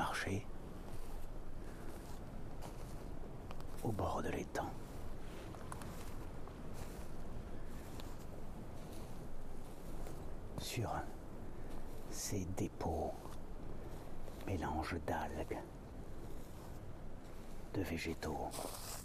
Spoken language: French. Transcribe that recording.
marché au bord de l'étang. Sur ces dépôts, mélange d'algues, de végétaux,